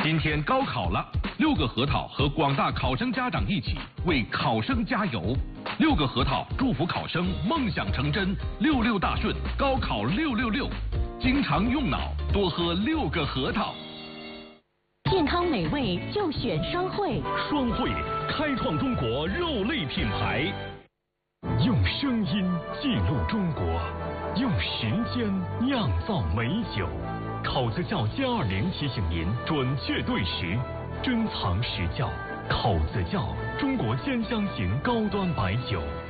今天高考了，6个核桃和广大考生家长一起为考生加油。6个核桃祝福考生梦想成真，66大顺，高考666。经常用脑，多喝6个核桃。 健康美味就选双汇。 双汇开创中国肉类品牌，用声音记录中国，用时间酿造美酒。口子窖+20提醒您准确对时，珍藏实窖。口子窖，中国10香型高端白酒。